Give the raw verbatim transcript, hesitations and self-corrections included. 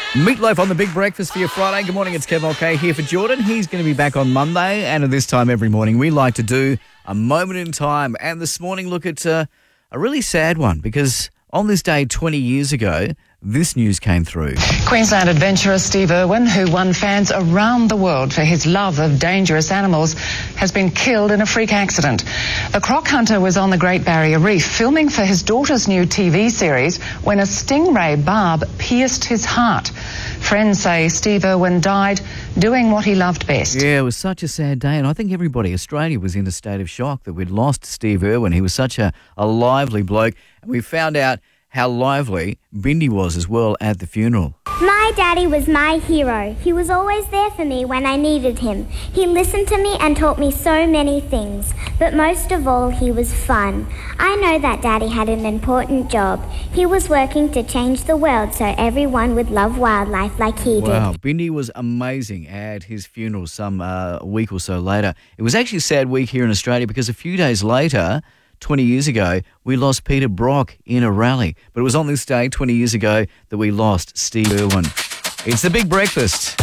Meatloaf on the Big Breakfast for your Friday. Good morning, it's Kev Mulcahy here for Jordan. He's going to be back on Monday, and at this time every morning we like to do a moment in time. And this morning, look at uh, a really sad one, because on this day twenty years ago, this news came through. Queensland adventurer Steve Irwin, who won fans around the world for his love of dangerous animals, has been killed in a freak accident. The croc hunter was on the Great Barrier Reef filming for his daughter's new T V series when a stingray barb pierced his heart. Friends say Steve Irwin died doing what he loved best. Yeah, it was such a sad day, and I think everybody, Australia, was in a state of shock that we'd lost Steve Irwin. He was such a, a lively bloke, and we found out how lively Bindi was as well at the funeral. My daddy was my hero. He was always there for me when I needed him. He listened to me and taught me so many things, but most of all, he was fun. I know that Daddy had an important job. He was working to change the world so everyone would love wildlife like he did. Wow, Bindi was amazing at his funeral some uh, a week or so later. It was actually a sad week here in Australia because a few days later, twenty years ago, we lost Peter Brock in a rally. But it was on this day, twenty years ago, that we lost Steve Irwin. It's the Big Breakfast.